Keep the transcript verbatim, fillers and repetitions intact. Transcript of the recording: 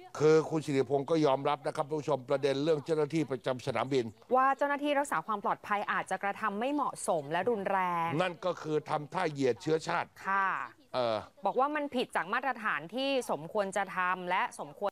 คือคุณสิริพงศ์ก็ยอมรับนะครับผู้ชมประเด็นเรื่องเจ้าหน้าที่ประจำสนามบินว่าเจ้าหน้าที่รักษาความปลอดภัยอาจจะกระทำไม่เหมาะสมและรุนแรงนั่นก็คือทำท่าเหยียดเชื้อชาติค่ะเออบอกว่ามันผิดจากมาตรฐานที่สมควรจะทำและสมควร